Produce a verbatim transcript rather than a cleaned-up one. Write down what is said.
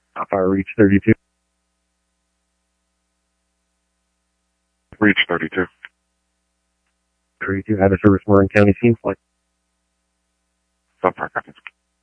Fire reach thirty-two. Reach thirty-two. thirty-two, out of service, Marin County, scene flight. Subpark,